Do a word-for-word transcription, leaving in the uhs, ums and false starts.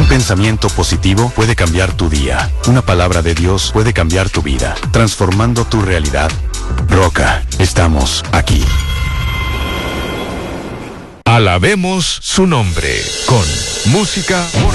Un pensamiento positivo puede cambiar tu día. Una palabra de Dios puede cambiar tu vida, transformando tu realidad. Roca, estamos aquí. Alabemos su nombre con música.